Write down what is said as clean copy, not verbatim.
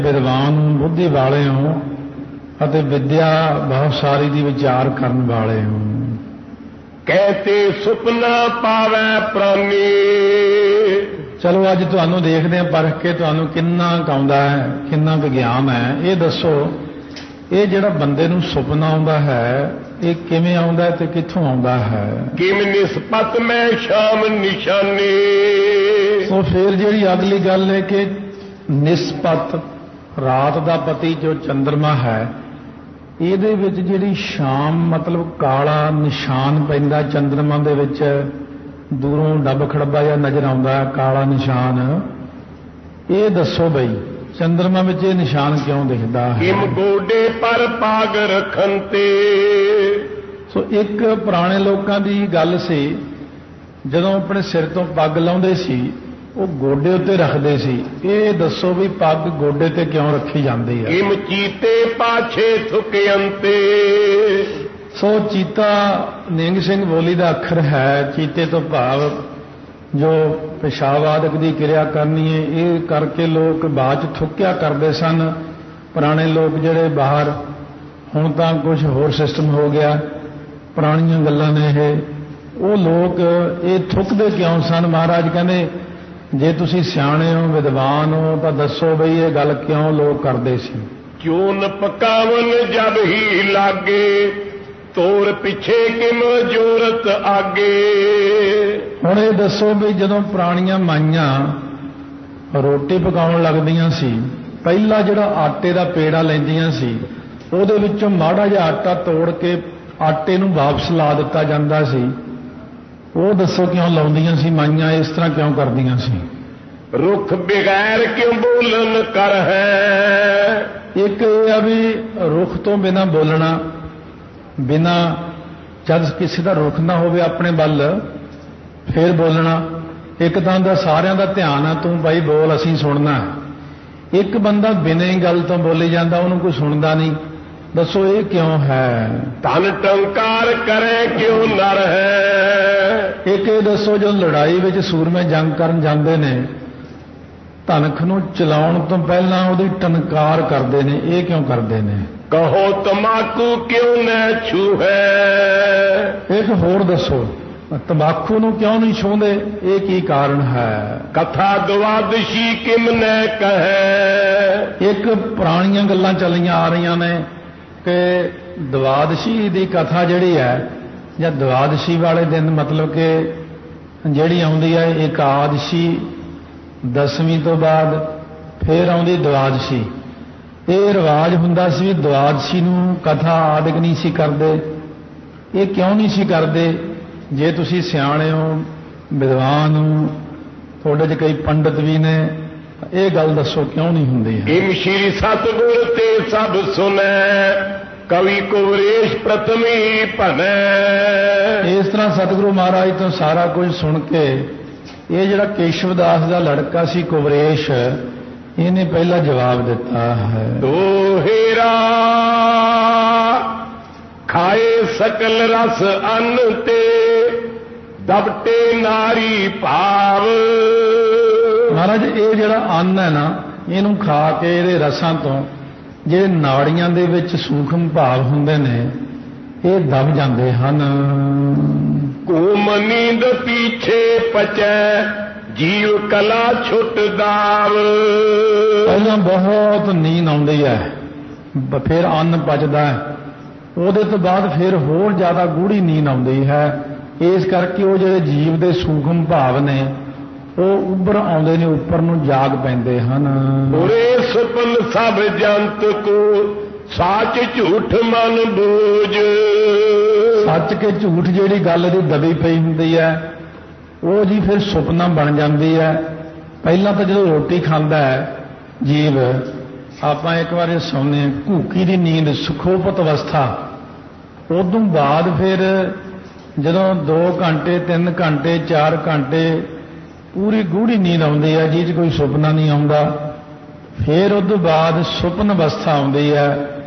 विद्वान बुद्धि वाले हो ਅਤੇ विद्या बहुत सारी दी विचार करने वाले हो। कहते सुपना पावै प्राणी। चलो अज तुहानू देखते हैं परख के तुहानू किन्ना आउंदा है, किन्ना विज्ञान है। ये दसो ये जिहड़ा बंदे नू सुपना आउंदा है ये किवें आउंदा है ते कित्थों आउंदा है? किम निस्बत में शाम निशानी। तो फिर जिहड़ी अगली गल है कि निस्बत रात दा पति जो चंद्रमा है ਇਹਦੇ ਵਿੱਚ ਜਿਹੜੀ ਸ਼ਾਮ ਮਤਲਬ ਕਾਲਾ ਨਿਸ਼ਾਨ ਪੈਂਦਾ ਚੰਦਰਮਾ ਦੇ ਵਿੱਚ, ਦੂਰੋਂ ਡੱਬ ਖੜੱਬਾ ਜਿਹਾ ਨਜ਼ਰ ਆਉਂਦਾ ਕਾਲਾ ਨਿਸ਼ਾਨ। ਇਹ ਦੱਸੋ ਬਈ ਚੰਦਰਮਾ ਵਿੱਚ ਇਹ ਨਿਸ਼ਾਨ ਕਿਉਂ ਦਿਖਦਾ ਹੈ? ਕਿਮ ਗੋਡੇ ਪਰ ਪਾਗ ਰੱਖਣ ਤੇ। ਸੋ ਇੱਕ ਪੁਰਾਣੇ ਲੋਕਾਂ ਦੀ ਗੱਲ ਸੀ, ਜਦੋਂ ਆਪਣੇ ਸਿਰ ਤੋਂ ਪੱਗ ਲਾਉਂਦੇ ਸੀ ਉਹ ਗੋਡੇ ਉੱਤੇ ਰੱਖਦੇ ਸੀ। ਇਹ ਦੱਸੋ ਵੀ ਪੱਗ ਗੋਡੇ ਤੇ ਕਿਉਂ ਰੱਖੀ ਜਾਂਦੀ ਹੈ? ਕਿਮ ਚੀਤੇ ਪਾਛੇ ਥੁਕਿਅੰਤੇ। ਸੋ ਚੀਤਾ ਨਿੰਗ ਸਿੰਘ ਬੋਲੀ ਦਾ ਅੱਖਰ ਹੈ। ਚੀਤੇ ਤੋਂ ਭਾਵ ਜੋ ਪਿਸ਼ਾਬ ਆਦਿਕ ਦੀ ਕਿਰਿਆ ਕਰਨੀ ਹੈ, ਇਹ ਕਰਕੇ ਲੋਕ ਬਾਅਦ ਚ ਥੁੱਕਿਆ ਕਰਦੇ ਸਨ। ਪੁਰਾਣੇ ਲੋਕ ਜਿਹੜੇ ਬਾਹਰ, ਹੁਣ ਤਾਂ ਕੁਝ ਹੋਰ ਸਿਸਟਮ ਹੋ ਗਿਆ, ਪੁਰਾਣੀਆਂ ਗੱਲਾਂ ਨੇ ਇਹ। ਉਹ ਲੋਕ ਇਹ ਥੁੱਕਦੇ ਕਿਉਂ ਸਨ? ਮਹਾਰਾਜ ਕਹਿੰਦੇ ਜੇ ਤੁਸੀਂ ਸਿਆਣੇ ਹੋ ਵਿਦਵਾਨ ਹੋ ਤਾਂ ਦੱਸੋ ਬਈ ਇਹ ਗੱਲ ਕਿਉਂ ਲੋਕ ਕਰਦੇ ਸੀ? ਚੂਨ ਪਕਾਵਨ ਜਬ ਹੀ ਲਾਗੇ ਤੋਰ ਪਿੱਛੇ ਕਿਮ ਜੋਰਤ ਆਗੇ। ਹੁਣ ਇਹ ਦੱਸੋ ਵੀ ਜਦੋਂ ਪੁਰਾਣੀਆਂ ਮਾਈਆਂ ਰੋਟੀ ਪਕਾਉਣ ਲੱਗਦੀਆਂ ਸੀ, ਪਹਿਲਾ ਜਿਹੜਾ ਆਟੇ ਦਾ ਪੇੜਾ ਲੈਂਦੀਆਂ ਸੀ ਉਹਦੇ ਵਿੱਚੋਂ ਮਾੜਾ ਜਿਹਾ ਆਟਾ ਤੋੜ ਕੇ ਆਟੇ ਨੂੰ ਵਾਪਸ ਲਾ ਦਿੱਤਾ ਜਾਂਦਾ ਸੀ। ਉਹ ਦੱਸੋ ਕਿਉਂ ਲਾਉਂਦੀਆਂ ਸੀ ਮਾਈਆਂ? ਇਸ ਤਰ੍ਹਾਂ ਕਿਉਂ ਕਰਦੀਆਂ ਸੀ? ਰੁੱਖ ਬਗੈਰ ਕਿਉਂ ਬੋਲਣ ਕਰ ਹੈ। ਇੱਕ ਇਹ ਆ ਵੀ ਰੁੱਖ ਤੋਂ ਬਿਨਾਂ ਬੋਲਣਾ, ਬਿਨਾਂ ਜਦ ਕਿਸੇ ਦਾ ਰੁੱਖ ਨਾ ਹੋਵੇ ਆਪਣੇ ਵੱਲ ਫੇਰ ਬੋਲਣਾ। ਇੱਕ ਤਾਂ ਦਾ ਸਾਰਿਆਂ ਦਾ ਧਿਆਨ ਆ, ਤੂੰ ਬਾਈ ਬੋਲ ਅਸੀਂ ਸੁਣਨਾ। ਇੱਕ ਬੰਦਾ ਬਿਨਾਂ ਹੀ ਗੱਲ ਤੋਂ ਬੋਲੀ ਜਾਂਦਾ, ਉਹਨੂੰ ਕੋਈ ਸੁਣਦਾ ਨਹੀਂ। ਦੱਸੋ ਇਹ ਕਿਉਂ ਹੈ? ਧਨ ਟੰਕਾਰ ਕਰੇ ਕਿਉਂ ਨਰ ਹੈ। ਇੱਕ ਇਹ ਦੱਸੋ ਜਦੋਂ ਲੜਾਈ ਵਿੱਚ ਸੂਰਮੇ ਜੰਗ ਕਰਨ ਜਾਂਦੇ ਨੇ, ਧਨਖ ਨੂੰ ਚਲਾਉਣ ਤੋਂ ਪਹਿਲਾਂ ਉਹਦੀ ਟਨਕਾਰ ਕਰਦੇ ਨੇ। ਇਹ ਕਿਉਂ ਕਰਦੇ ਨੇ? ਕਹੋ ਤਮਾਕੂ ਕਿਉਂ ਨਾ ਛੂਹੈ। ਇੱਕ ਹੋਰ ਦੱਸੋ ਤੰਬਾਕੂ ਨੂੰ ਕਿਉਂ ਨਹੀਂ ਛੂਹਦੇ? ਇਹ ਕੀ ਕਾਰਨ ਹੈ? ਕਥਾ ਦਵਾਦਸ਼ੀ ਕਿਮ ਨੈ ਕਹੈ। ਇੱਕ ਪੁਰਾਣੀਆਂ ਗੱਲਾਂ ਚੱਲੀਆਂ ਆ ਰਹੀਆਂ ਨੇ ਕਿ ਦਵਾਦਸ਼ੀ ਦੀ ਕਥਾ ਜਿਹੜੀ ਹੈ, ਜਾਂ ਦਵਾਦਸ਼ੀ ਵਾਲੇ ਦਿਨ ਮਤਲਬ ਕਿ ਜਿਹੜੀ ਆਉਂਦੀ ਹੈ ਇਕਾਦਸ਼ੀ, ਦਸਵੀਂ ਤੋਂ ਬਾਅਦ ਫੇਰ ਆਉਂਦੀ ਦਵਾਦਸ਼ੀ। ਇਹ ਰਿਵਾਜ ਹੁੰਦਾ ਸੀ ਵੀ ਦਵਾਦਸ਼ੀ ਨੂੰ ਕਥਾ ਆਦਿਕ ਨਹੀਂ ਸੀ ਕਰਦੇ। ਇਹ ਕਿਉਂ ਨਹੀਂ ਸੀ ਕਰਦੇ? ਜੇ ਤੁਸੀਂ ਸਿਆਣੇ ਹੋ ਵਿਦਵਾਨ ਹੋ, ਤੁਹਾਡੇ 'ਚ ਕਈ ਪੰਡਤ ਵੀ ਨੇ, ਇਹ ਗੱਲ ਦੱਸੋ ਕਿਉਂ ਨਹੀਂ ਹੁੰਦੀ ਹੈ? ਕਿਮ ਸ਼੍ਰੀ ਸਤਿਗੁਰ ਤੇ ਸਭ ਸੁਨੈ ਕਵੀ ਕੁਵਰੇਸ਼ ਪ੍ਰਥਮੀ ਭਨੈ। ਇਸ ਤਰ੍ਹਾਂ ਸਤਿਗੁਰੂ ਮਹਾਰਾਜ ਤੋਂ ਸਾਰਾ ਕੁਝ ਸੁਣ ਕੇ ਇਹ ਜਿਹੜਾ ਕੇਸ਼ਵਦਾਸ ਦਾ ਲੜਕਾ ਸੀ ਕੁਵਰੇਸ਼, ਇਹਨੇ ਪਹਿਲਾ ਜਵਾਬ ਦਿੱਤਾ ਹੈ। ਦੋਹੇਰਾ ਖਾਏ ਸਕਲ ਰਸ ਅੰਨ ਤੇ ਦਬਟੇ ਨਾਰੀ ਭਾਵ। ਮਹਾਰਾਜ ਇਹ ਜਿਹੜਾ ਅੰਨ ਹੈ ਨਾ, ਇਹਨੂੰ ਖਾ ਕੇ ਇਹਦੇ ਰਸਾਂ ਤੋਂ ਜਿਹੜੇ ਨਾੜੀਆਂ ਦੇ ਵਿੱਚ ਸੂਖਮ ਭਾਵ ਹੁੰਦੇ ਨੇ ਇਹ ਦਬ ਜਾਂਦੇ ਹਨ। ਘੂਮ ਨੀਂਦ ਪਿੱਛੇ ਪਚੈ ਜੀਵ ਕਲਾ ਛੁੱਟ ਦਾਵ। ਪਹਿਲਾਂ ਬਹੁਤ ਨੀਂਦ ਆਉਂਦੀ ਹੈ, ਫਿਰ ਅੰਨ ਪਚਦਾ ਹੈ, ਉਹਦੇ ਤੋਂ ਬਾਅਦ ਫਿਰ ਹੋਰ ਜ਼ਿਆਦਾ ਗੂੜੀ ਨੀਂਦ ਆਉਂਦੀ ਹੈ। ਇਸ ਕਰਕੇ ਉਹ ਜਿਹੜੇ ਜੀਵ ਦੇ ਸੂਖਮ ਭਾਵ ਨੇ ਉਹ ਉੱਭਰ ਆਉਂਦੇ ਨੇ, ਉੱਪਰ ਨੂੰ ਜਾਗ ਪੈਂਦੇ ਹਨ। ਉਰੇ ਸੁਪਨ ਸਭ ਜੰਤ ਕੋ ਸੱਚ ਝੂਠ ਮਨ ਬੂਝ। ਸੱਚ ਕੇ ਝੂਠ ਜਿਹੜੀ ਗੱਲ ਦੀ ਦਬੀ ਪਈ ਹੁੰਦੀ ਹੈ ਉਹ ਜੀ ਫਿਰ ਸੁਪਨਾ ਬਣ ਜਾਂਦੀ ਹੈ। ਪਹਿਲਾਂ ਤਾਂ ਜਦੋਂ ਰੋਟੀ ਖਾਂਦਾ ਹੈ ਜੀਵ, ਆਪਾਂ ਇੱਕ ਵਾਰ ਸੌਂਦੇ ਘੂਕੀ ਦੀ ਨੀਂਦ ਸੁਖੋਪਤ ਅਵਸਥਾ, ਉਦੋਂ ਬਾਅਦ ਫਿਰ ਜਦੋਂ 2 ਘੰਟੇ 3 ਘੰਟੇ 4 ਘੰਟੇ ਪੂਰੀ ਗੂੜੀ ਨੀਂਦ ਆਉਂਦੀ ਹੈ, ਜਿਹਦੇ 'ਚ ਕੋਈ ਸੁਪਨਾ ਨਹੀਂ ਆਉਂਦਾ। ਫਿਰ ਉਦੋਂ ਬਾਅਦ ਸੁਪਨ ਅਵਸਥਾ ਆਉਂਦੀ ਹੈ।